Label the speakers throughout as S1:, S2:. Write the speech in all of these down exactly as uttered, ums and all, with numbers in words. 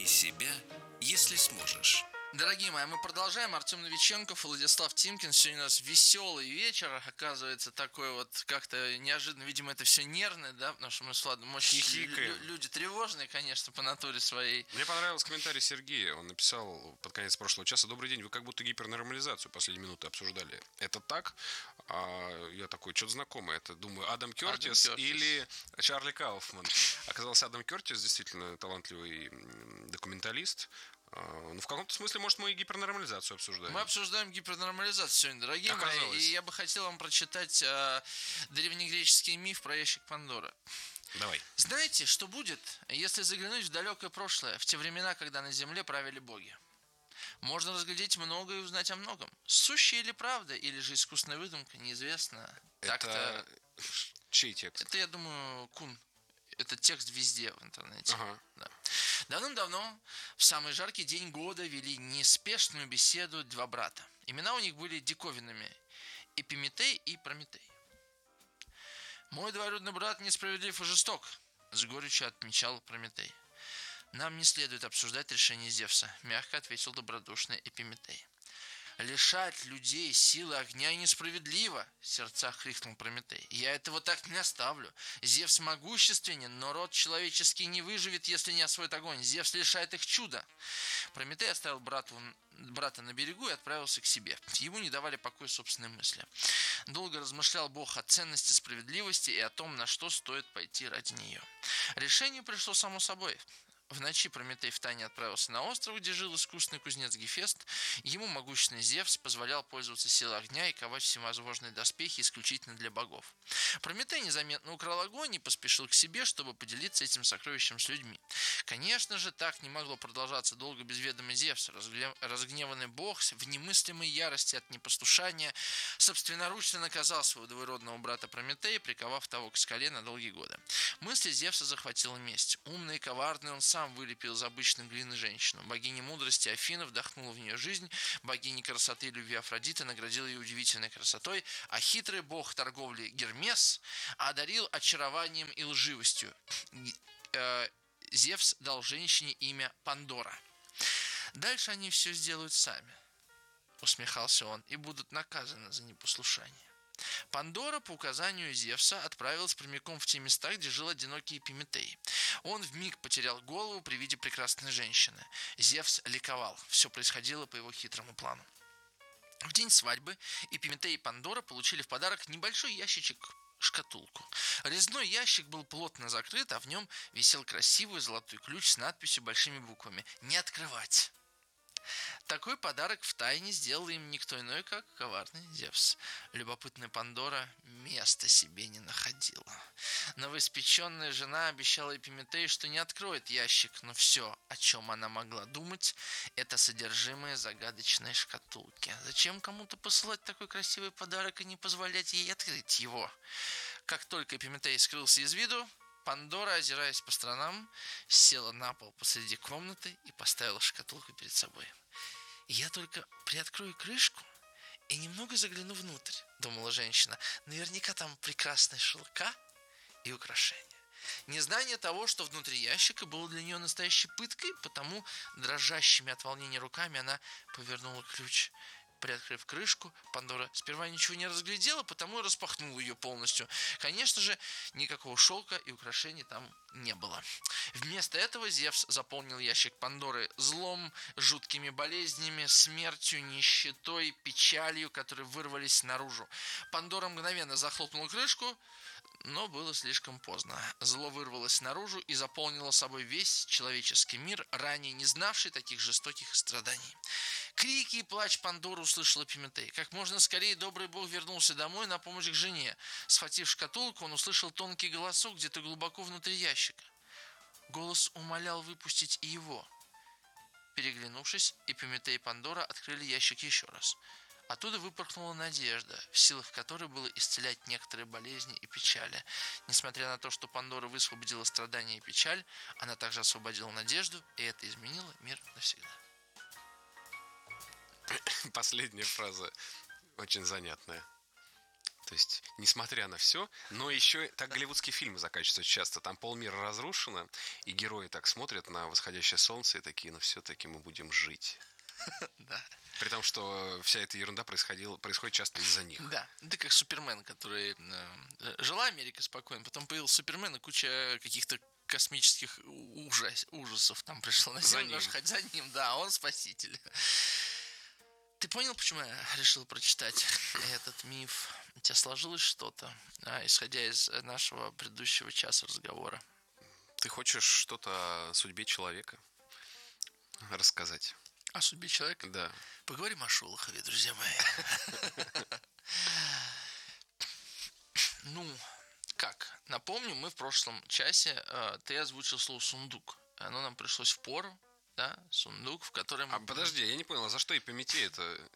S1: себя, если сможешь.
S2: Дорогие мои, мы продолжаем. Артем Новиченков, Владислав Тимкин. Сегодня у нас веселый вечер. Оказывается, такой вот как-то неожиданно. Видимо, это все нервное, да? Потому что мы с Владом очень лю- люди тревожные, конечно, по натуре своей.
S3: Мне понравился комментарий Сергея. Он написал под конец прошлого часа: добрый день, вы как будто гипернормализацию последние минуты обсуждали. Это так? А я такой, что-то знакомое. Это, думаю, Адам Кертис,
S2: Адам Кертис
S3: или Чарли Кауфман. Оказался Адам Кертис, действительно талантливый документалист. Ну, в каком-то смысле, может, мы и гипернормализацию обсуждаем.
S2: Мы обсуждаем гипернормализацию сегодня, дорогие
S3: Оказалось.
S2: мои. И я бы хотел вам прочитать э, древнегреческий миф про ящик Пандоры.
S3: Давай.
S2: Знаете, что будет, если заглянуть в далекое прошлое, в те времена, когда на земле правили боги? Можно разглядеть много и узнать о многом. Сущая или правда, или же искусственная выдумка, неизвестно.
S3: Это
S2: Так-то...
S3: чей текст?
S2: Это, я думаю, Кун. Это текст везде в интернете.
S3: Ага.
S2: Да. Давным-давно, в самый жаркий день года, вели неспешную беседу два брата. Имена у них были диковинными: Эпиметей и Прометей. «Мой двоюродный брат несправедлив и жесток», — с горечью отмечал Прометей. «Нам не следует обсуждать решение Зевса», — мягко ответил добродушный Эпиметей. «Лишать людей силы огня несправедливо», — в сердцах крикнул Прометей. «Я этого так не оставлю. Зевс могущественен, но род человеческий не выживет, если не освоит огонь. Зевс лишает их чуда». Прометей оставил брату, брата на берегу и отправился к себе. Ему не давали покоя собственные мысли. Долго размышлял Бог о ценности справедливости и о том, на что стоит пойти ради нее. Решение пришло само собой. В ночи Прометей втайне отправился на остров, где жил искусный кузнец Гефест. Ему могущественный Зевс позволял пользоваться силой огня и ковать всевозможные доспехи исключительно для богов. Прометей незаметно украл огонь и поспешил к себе, чтобы поделиться этим сокровищем с людьми. Конечно же, так не могло продолжаться долго без ведома Зевса. Разгневанный бог в немыслимой ярости от непослушания собственноручно наказал своего двоюродного брата Прометея, приковав того к скале на долгие годы. Мысли Зевса захватила месть. Умный и коварный, он сам вылепил из обычной глины женщину. Богиня мудрости Афина вдохнула в нее жизнь, богиня красоты и любви Афродита наградила ее удивительной красотой, а хитрый бог торговли Гермес одарил очарованием и лживостью. Зевс дал женщине имя Пандора. «Дальше они все сделают сами», — усмехался он, — «и будут наказаны за непослушание». Пандора по указанию Зевса отправилась прямиком в те места, где жил одинокий Эпиметей. Он вмиг потерял голову при виде прекрасной женщины. Зевс ликовал. Все происходило по его хитрому плану. В день свадьбы Эпиметей и Пандора получили в подарок небольшой ящичек, шкатулку. Резной ящик был плотно закрыт, а в нем висел красивый золотой ключ с надписью большими буквами «Не открывать». Такой подарок втайне сделал им никто иной, как коварный Зевс. Любопытная Пандора места себе не находила. Новоиспеченная жена обещала Эпиметею, что не откроет ящик, но все, о чем она могла думать, это содержимое загадочной шкатулки. Зачем кому-то посылать такой красивый подарок и не позволять ей открыть его? Как только Эпиметей скрылся из виду, Пандора, озираясь по сторонам, села на пол посреди комнаты и поставила шкатулку перед собой. «Я только приоткрою крышку и немного загляну внутрь», — думала женщина. «Наверняка там прекрасные шелка и украшения». Незнание того, что внутри ящика, было для нее настоящей пыткой, потому дрожащими от волнения руками она повернула ключ. Приоткрыв крышку, Пандора сперва ничего не разглядела, потому и распахнула ее полностью. Конечно же, никакого шелка и украшений там не было. Вместо этого Зевс заполнил ящик Пандоры злом, жуткими болезнями, смертью, нищетой, печалью, которые вырвались наружу. Пандора мгновенно захлопнула крышку, но было слишком поздно. Зло вырвалось наружу и заполнило собой весь человеческий мир, ранее не знавший таких жестоких страданий. Крики и плач Пандоры услышал Эпиметей. Как можно скорее добрый бог вернулся домой на помощь к жене. Схватив шкатулку, он услышал тонкий голосок где-то глубоко внутри ящика. Голос умолял выпустить и его. Переглянувшись, Эпиметей и Пандора открыли ящик еще раз. Оттуда выпорхнула надежда, в силах которой было исцелять некоторые болезни и печали. Несмотря на то, что Пандора высвободила страдания и печаль, она также освободила надежду, и это изменило мир навсегда.
S3: Последняя фраза очень занятная. То есть, несмотря на все, но еще так голливудские фильмы заканчиваются часто. Там полмира разрушено, и герои так смотрят на восходящее солнце и такие, ну все-таки мы будем жить.
S2: Да.
S3: При том, что вся эта ерунда происходила, происходит часто из-за них.
S2: Да, да как Супермен, который... Э, жила Америка спокойно, потом появился Супермен, и куча каких-то космических ужас, ужасов там пришло на Землю. Хоть за ним, да, он спаситель. Ты понял, почему я решил прочитать этот миф? У тебя сложилось что-то, а, исходя из нашего предыдущего часа разговора?
S3: Ты хочешь что-то о судьбе человека рассказать?
S2: О судьбе человека?
S3: Да.
S2: Поговорим о Шолохове, друзья мои. Ну, как? Напомню, мы в прошлом часе, э, ты озвучил слово «сундук». Оно нам пришлось в пору, да? Сундук, в котором...
S3: А подожди, я не понял, а за что Эпиметей это...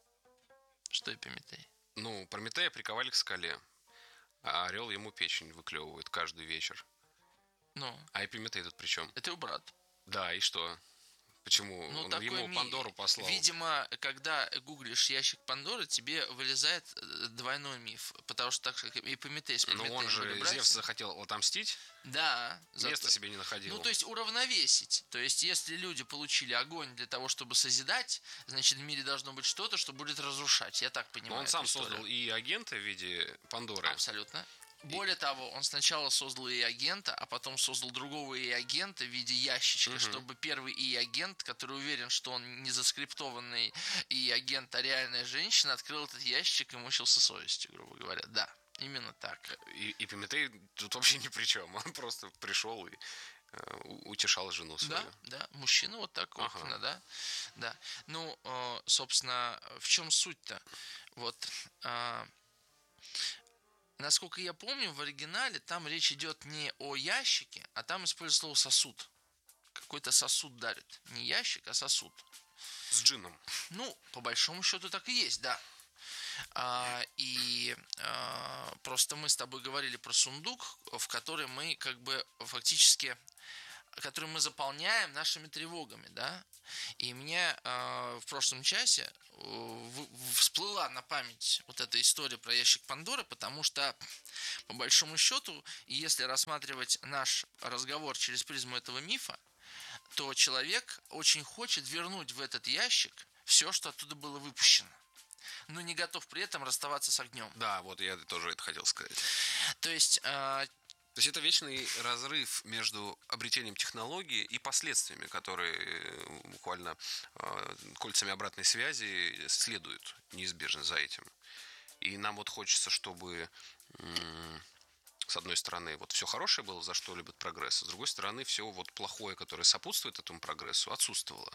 S2: Что Эпиметей?
S3: Ну, Прометея приковали к скале, а орел ему печень выклевывает каждый вечер.
S2: Ну?
S3: А Эпиметей тут при чем?
S2: Это его брат.
S3: Да, и что? Почему?
S2: Ну,
S3: Он ему
S2: ми...
S3: Пандору послал.
S2: Видимо, когда гуглишь ящик Пандоры, тебе вылезает двойной миф. Потому что так как и Прометей с Прометеем.
S3: Но он же Зевс захотел отомстить.
S2: Да.
S3: Места
S2: зато...
S3: себе не находил.
S2: Ну, то есть уравновесить. То есть, если люди получили огонь для того, чтобы созидать, значит, в мире должно быть что-то, что будет разрушать. Я так понимаю.
S3: Но он сам создал и агента в виде Пандоры.
S2: Абсолютно. Более того, он сначала создал и-агента, а потом создал другого и-агента в виде ящичка, угу. чтобы первый и-агент, который уверен, что он не заскриптованный и-агент, а реальная женщина, открыл этот ящик и мучился совестью, грубо говоря. Да, именно так.
S3: И, и Прометей тут вообще ни при чем. Он просто пришел и э, утешал жену свою.
S2: Да, да, мужчина вот так, ага. вот, да, да. Ну, э, собственно, в чем суть-то? Вот... Э, Насколько я помню, в оригинале там речь идет не о ящике, а там используется слово сосуд. Какой-то сосуд дарит. Не ящик, а сосуд.
S3: С джинном.
S2: Ну, по большому счету так и есть, да. А, и а, просто мы с тобой говорили про сундук, в который мы как бы фактически... который мы заполняем нашими тревогами, да. И мне э, в прошлом часе э, в, всплыла на память вот эта история про ящик Пандоры, потому что, по большому счету, если рассматривать наш разговор через призму этого мифа, то человек очень хочет вернуть в этот ящик все, что оттуда было выпущено, но не готов при этом расставаться с огнем.
S3: Да, вот я тоже это хотел сказать.
S2: То есть... Э,
S3: То есть это вечный разрыв между обретением технологии и последствиями, которые буквально э, кольцами обратной связи следуют неизбежно за этим. И нам вот хочется, чтобы э, с одной стороны вот все хорошее было, за что любят прогресс, с другой стороны все вот плохое, которое сопутствует этому прогрессу, отсутствовало.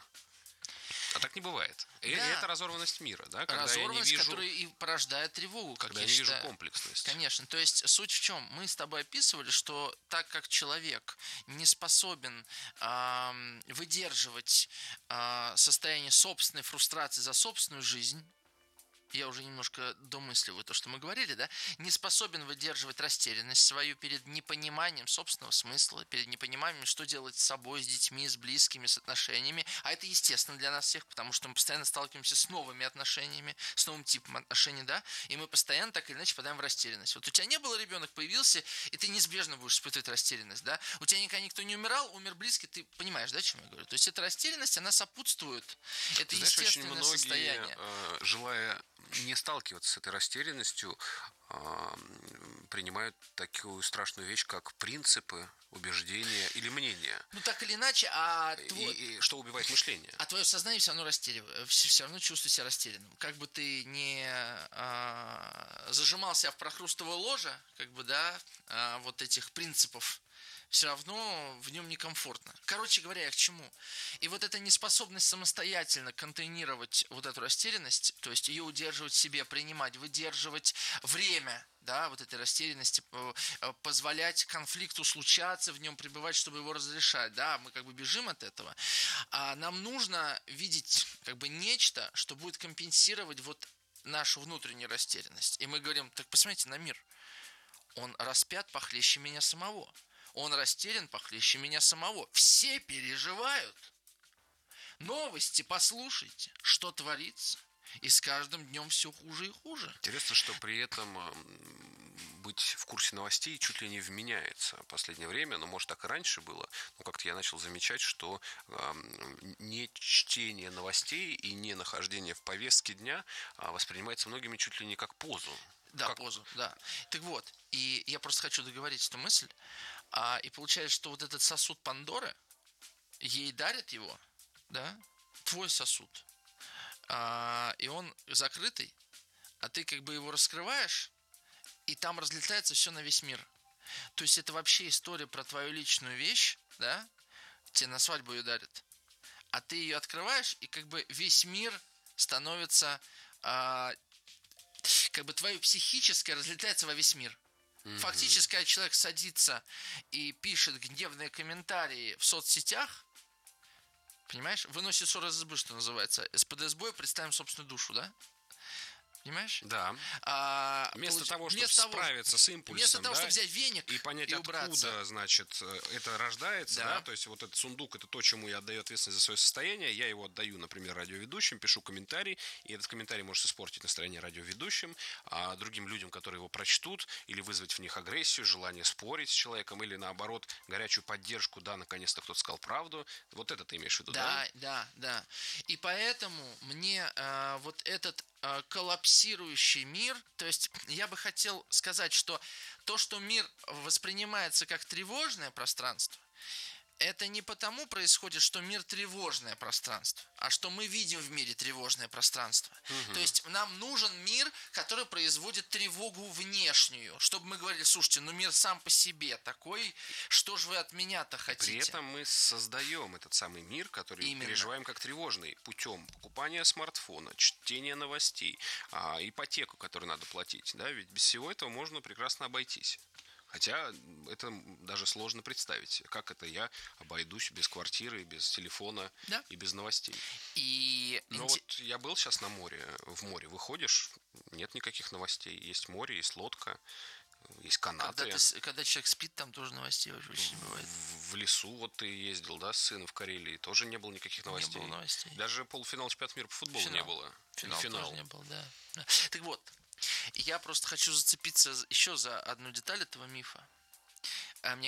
S3: А так не бывает. И да. это разорванность мира, да? Когда
S2: разорванность,
S3: я не вижу,
S2: которая и порождает тревогу, как
S3: когда
S2: я,
S3: я не
S2: считаю.
S3: вижу комплексность.
S2: Конечно. То есть суть в чем? Мы с тобой описывали, что так как человек не способен э, выдерживать э, состояние собственной фрустрации за собственную жизнь, я уже немножко домысливаю то, что мы говорили, да, не способен выдерживать растерянность свою перед непониманием собственного смысла, перед непониманием, что делать с собой, с детьми, с близкими, с отношениями. А это естественно для нас всех, потому что мы постоянно сталкиваемся с новыми отношениями, с новым типом отношений, да, и мы постоянно так или иначе попадаем в растерянность. Вот у тебя не было ребенок, появился, и ты неизбежно будешь испытывать растерянность, да. У тебя никогда никто не умирал, умер близкий, ты понимаешь, да, о чем я говорю? То есть эта растерянность, она сопутствует. Это
S3: Знаешь,
S2: естественное
S3: очень многие,
S2: состояние.
S3: Э, желая не сталкиваться с этой растерянностью, э, принимают такую страшную вещь, как принципы, убеждения или мнения.
S2: Ну, так или иначе, а...
S3: И,
S2: твой...
S3: и что убивает мышление.
S2: А твое сознание все равно растеряно, все равно чувствует себя растерянным. Как бы ты не а, зажимал себя в прохрустовое ложе, как бы, да, а, вот этих принципов, все равно в нем некомфортно. Короче говоря, я к чему? И вот эта неспособность самостоятельно контейнировать вот эту растерянность, то есть ее удерживать в себе, принимать, выдерживать время, да, вот этой растерянности, позволять конфликту случаться, в нем пребывать, чтобы его разрешать, да, мы как бы бежим от этого. А нам нужно видеть как бы нечто, что будет компенсировать вот нашу внутреннюю растерянность. И мы говорим, так посмотрите на мир, он распят похлеще меня самого. Он растерян похлеще меня самого. Все переживают. Новости послушайте, что творится. И с каждым днем все хуже и хуже.
S3: Интересно, что при этом быть в курсе новостей чуть ли не вменяется в последнее время, но, может, так и раньше было, но как-то я начал замечать, что э, не чтение новостей и не нахождение в повестке дня а, воспринимается многими чуть ли не как позу.
S2: Да,
S3: как...
S2: позу, да. Так вот, и я просто хочу договорить эту мысль, а, и получается, что вот этот сосуд Пандоры, ей дарят его, да, твой сосуд, а, и он закрытый, а ты как бы его раскрываешь, и там разлетается все на весь мир. То есть это вообще история про твою личную вещь, да? Тебе на свадьбу ее дарят. А ты ее открываешь, и как бы весь мир становится... А, как бы твое психическое разлетается во весь мир. Mm-hmm. Фактически, когда человек садится и пишет гневные комментарии в соцсетях, понимаешь, выносит ссор из избы, что называется. С ПДС-бой представим собственную душу, да? Понимаешь?
S3: Да.
S2: А,
S3: вместо
S2: получ...
S3: того, чтобы
S2: вместо
S3: справиться
S2: того,
S3: с импульсом,
S2: вместо того,
S3: да,
S2: чтобы взять веник
S3: и понять,
S2: и
S3: откуда, значит, это рождается, да. да, то есть вот этот сундук, это то, чему я отдаю ответственность за свое состояние, я его отдаю, например, радиоведущим, пишу комментарий, и этот комментарий может испортить настроение радиоведущим, а другим людям, которые его прочтут, или вызвать в них агрессию, желание спорить с человеком, или наоборот, горячую поддержку, да, наконец-то кто-то сказал правду. Вот это ты имеешь в виду, да?
S2: Да, да, да. И поэтому мне э, вот этот э, коллапсирующий мир, то есть я бы хотел сказать, что то, что мир воспринимается как тревожное пространство, это не потому происходит, что мир тревожное пространство, а что мы видим в мире тревожное пространство. Угу. То есть нам нужен мир, который производит тревогу внешнюю, чтобы мы говорили: слушайте, ну мир сам по себе такой, что же вы от меня-то хотите?
S3: При этом мы создаем этот самый мир, который Именно. переживаем как тревожный, путем покупания смартфона, чтения новостей, а, ипотеку, которую надо платить. Да? Ведь без всего этого можно прекрасно обойтись. Хотя это даже сложно представить, как это я обойдусь без квартиры, без телефона
S2: да.
S3: и без новостей.
S2: И...
S3: Но вот я был сейчас на море, в море выходишь, нет никаких новостей, есть море, есть лодка, есть канаты.
S2: Когда, ты, когда человек спит, там тоже новостей очень не бывает.
S3: В, в лесу вот ты ездил, да, с сыном в Карелии, тоже не было никаких новостей.
S2: Не было новостей.
S3: Даже полуфинал чемпионата мира по футболу
S2: Финал.
S3: не было.
S2: Финал,
S3: Финал
S2: тоже не был, да. Так вот, я просто хочу зацепиться еще за одну деталь этого мифа.